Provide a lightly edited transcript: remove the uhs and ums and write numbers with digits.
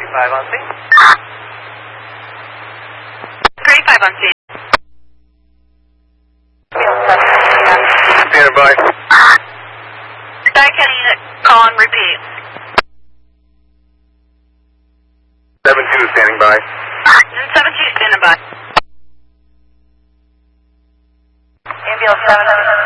35 on scene. 35 on scene. Standing by. Di-County unit, call and repeat. 7-2 standing by. 7-2 standing by. Ambulance 7